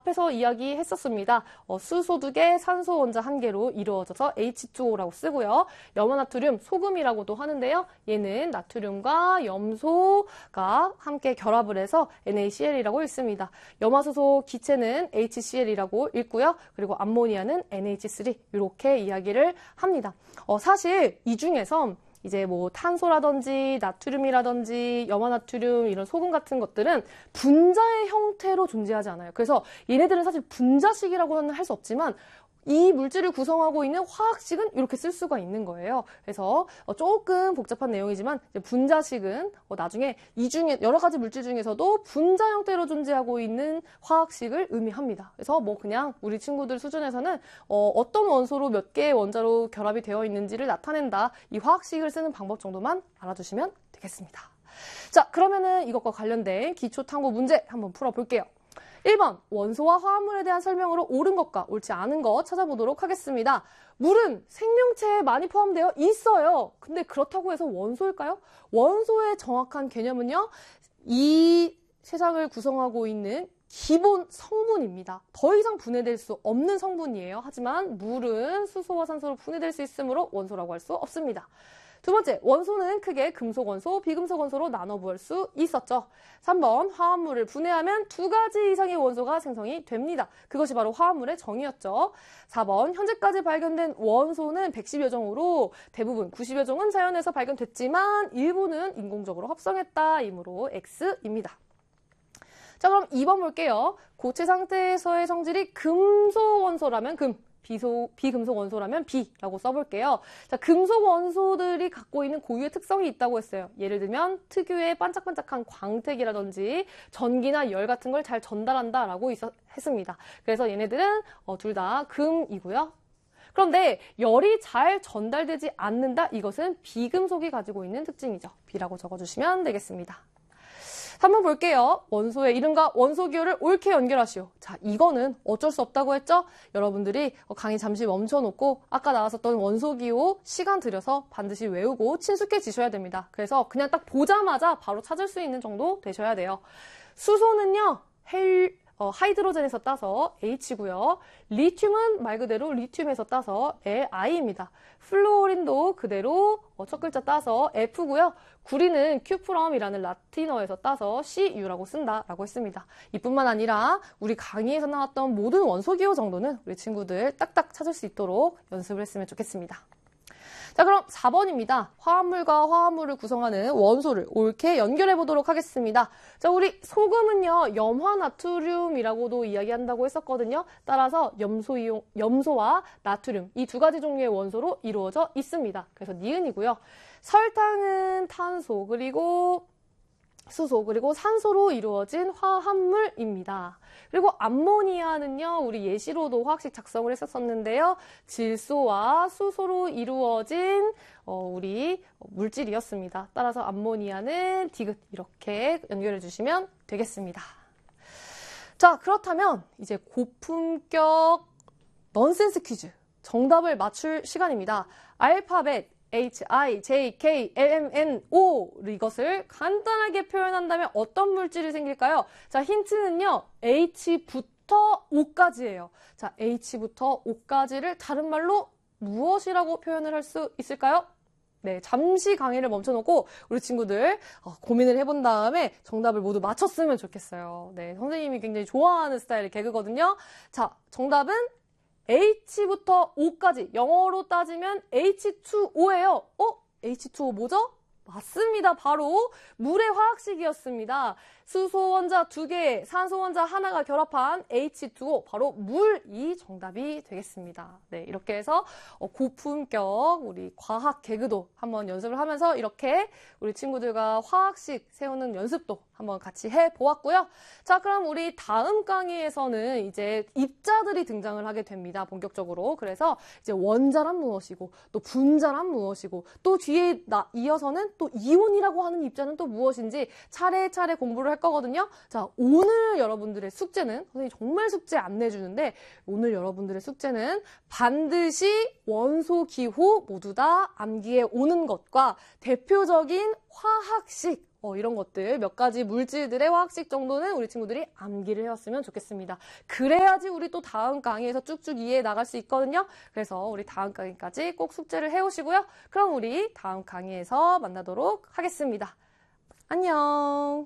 앞에서 이야기했었습니다. 수소 2개, 산소 원자 1개로 이루어져서 H2O라고 쓰고요. 염화나트륨, 소금이라고도 하는데요. 얘는 나트륨과 염소가 함께 결합을 해서 NaCl이라고 읽습니다. 염화수소 기체는 HCl이라고 읽고요. 그리고 암모니아는 NH3 이렇게 이야기를 합니다. 사실 이 중에서 이제 뭐 탄소라든지 나트륨이라든지 염화나트륨 이런 소금 같은 것들은 분자의 형태로 존재하지 않아요. 그래서 얘네들은 사실 분자식이라고는 할 수 없지만 이 물질을 구성하고 있는 화학식은 이렇게 쓸 수가 있는 거예요. 그래서 조금 복잡한 내용이지만 분자식은 나중에 이 중에 여러 가지 물질 중에서도 분자 형태로 존재하고 있는 화학식을 의미합니다. 그래서 뭐 그냥 우리 친구들 수준에서는 어떤 원소로 몇 개의 원자로 결합이 되어 있는지를 나타낸다. 이 화학식을 쓰는 방법 정도만 알아두시면 되겠습니다. 자, 그러면은 이것과 관련된 기초 탐구 문제 한번 풀어볼게요. 1번, 원소와 화합물에 대한 설명으로 옳은 것과 옳지 않은 것 찾아보도록 하겠습니다. 물은 생명체에 많이 포함되어 있어요. 근데 그렇다고 해서 원소일까요? 원소의 정확한 개념은요, 이 세상을 구성하고 있는 기본 성분입니다. 더 이상 분해될 수 없는 성분이에요. 하지만 물은 수소와 산소로 분해될 수 있으므로 원소라고 할 수 없습니다. 두 번째, 원소는 크게 금속 원소, 비금속 원소로 나눠 부을 수 있었죠. 3번, 화합물을 분해하면 2가지 이상의 원소가 생성이 됩니다. 그것이 바로 화합물의 정의였죠. 4번, 현재까지 발견된 원소는 110여 종으로 대부분 90여 종은 자연에서 발견됐지만 일부는 인공적으로 합성했다. 이므로 X입니다. 자, 그럼 2번 볼게요. 고체 상태에서의 성질이 금속 원소라면 금, 비금속 원소라면 비라고 써볼게요. 자, 금속 원소들이 갖고 있는 고유의 특성이 있다고 했어요. 예를 들면 특유의 반짝반짝한 광택이라든지 전기나 열 같은 걸 잘 전달한다라고 했습니다. 그래서 얘네들은 둘 다 금이고요. 그런데 열이 잘 전달되지 않는다. 이것은 비금속이 가지고 있는 특징이죠. B라고 적어주시면 되겠습니다. 한번 볼게요. 원소의 이름과 원소 기호를 옳게 연결하시오. 자, 이거는 어쩔 수 없다고 했죠? 여러분들이 강의 잠시 멈춰놓고 아까 나왔었던 원소 기호 시간 들여서 반드시 외우고 친숙해지셔야 됩니다. 그래서 그냥 딱 보자마자 바로 찾을 수 있는 정도 되셔야 돼요. 수소는요, 하이드로젠에서 따서 H고요. 리튬은 말 그대로 리튬에서 따서 Li입니다. 플루오린도 그대로 첫 글자 따서 F고요. 구리는 큐프럼이라는 라틴어에서 따서 Cu라고 쓴다라고 했습니다. 이뿐만 아니라 우리 강의에서 나왔던 모든 원소 기호 정도는 우리 친구들 딱딱 찾을 수 있도록 연습을 했으면 좋겠습니다. 자, 그럼 4번입니다. 화합물과 화합물을 구성하는 원소를 옳게 연결해 보도록 하겠습니다. 자, 우리 소금은요, 염화나트륨이라고도 이야기한다고 했었거든요. 따라서 염소와 나트륨, 이 2가지 종류의 원소로 이루어져 있습니다. 그래서 니은이고요. 설탕은 탄소, 그리고 수소, 그리고 산소로 이루어진 화합물입니다. 그리고 암모니아는요, 우리 예시로도 화학식 작성을 했었는데요. 질소와 수소로 이루어진 우리 물질이었습니다. 따라서 암모니아는 디귿 이렇게 연결해 주시면 되겠습니다. 자, 그렇다면 이제 고품격 넌센스 퀴즈 정답을 맞출 시간입니다. 알파벳 H, I, J, K, L, M, N, O 이것을 간단하게 표현한다면 어떤 물질이 생길까요? 자, 힌트는요. H부터 O까지예요. 자, H부터 O까지를 다른 말로 무엇이라고 표현을 할 수 있을까요? 네, 잠시 강의를 멈춰놓고 우리 친구들 고민을 해본 다음에 정답을 모두 맞췄으면 좋겠어요. 네, 선생님이 굉장히 좋아하는 스타일의 개그거든요. 자, 정답은 H부터 O까지 영어로 따지면 H2O예요. H2O 뭐죠? 맞습니다. 바로 물의 화학식이었습니다. 수소 원자 2개, 산소 원자 하나가 결합한 H2O, 바로 물이 정답이 되겠습니다. 네, 이렇게 해서 고품격 우리 과학 개그도 한번 연습을 하면서 이렇게 우리 친구들과 화학식 세우는 연습도 한번 같이 해보았고요. 자, 그럼 우리 다음 강의에서는 이제 입자들이 등장을 하게 됩니다. 본격적으로. 그래서 이제 원자란 무엇이고, 또 분자란 무엇이고, 또 뒤에 이어서는 또 이온이라고 하는 입자는 또 무엇인지 차례차례 공부를 할 거거든요. 자, 오늘 여러분들의 숙제는, 선생님이 정말 숙제 안 내주는데, 오늘 여러분들의 숙제는 반드시 원소 기호 모두 다 암기해 오는 것과 대표적인 화학식, 이런 것들 몇 가지 물질들의 화학식 정도는 우리 친구들이 암기를 해왔으면 좋겠습니다. 그래야지 우리 또 다음 강의에서 쭉쭉 이해해 나갈 수 있거든요. 그래서 우리 다음 강의까지 꼭 숙제를 해오시고요. 그럼 우리 다음 강의에서 만나도록 하겠습니다. 안녕.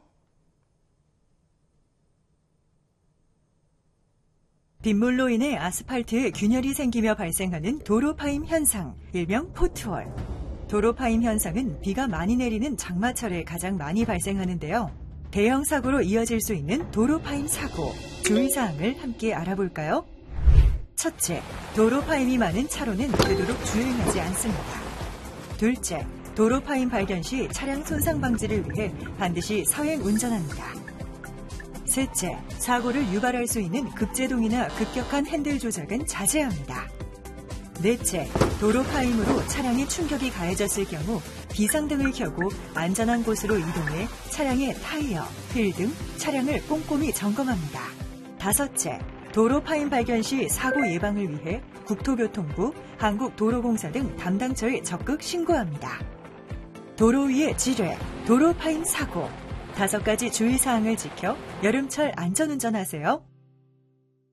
빗물로 인해 아스팔트에 균열이 생기며 발생하는 도로 파임 현상, 일명 포트월. 도로 파임 현상은 비가 많이 내리는 장마철에 가장 많이 발생하는데요. 대형 사고로 이어질 수 있는 도로 파임 사고, 주의사항을 함께 알아볼까요? 첫째, 도로 파임이 많은 차로는 되도록 주행하지 않습니다. 둘째, 도로 파임 발견 시 차량 손상 방지를 위해 반드시 서행 운전합니다. 셋째, 사고를 유발할 수 있는 급제동이나 급격한 핸들 조작은 자제합니다. 넷째, 도로 파임으로 차량에 충격이 가해졌을 경우 비상등을 켜고 안전한 곳으로 이동해 차량의 타이어, 휠 등 차량을 꼼꼼히 점검합니다. 다섯째, 도로 파임 발견 시 사고 예방을 위해 국토교통부, 한국도로공사 등 담당처에 적극 신고합니다. 도로 위의 지뢰, 도로 파임 사고, 5가지 주의사항을 지켜 여름철 안전운전하세요.